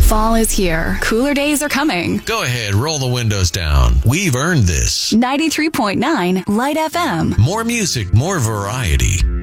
Fall is here. Cooler days are coming. Go ahead, roll the windows down. We've earned this. 93.9 Light FM. More music, more variety.